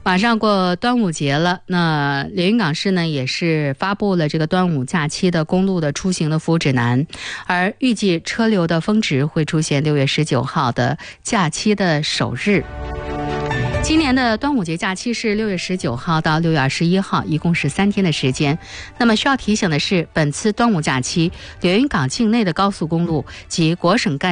马上过端午节了，那连云港市呢也是发布了这个端午假期的公路的出行的服务指南，而预计车流的峰值会出现6月19号的假期的首日。今年的端午节假期是6月19号到6月21号，一共是3天的时间。那么需要提醒的是，本次端午假期，连云港境内的高速公路及国省干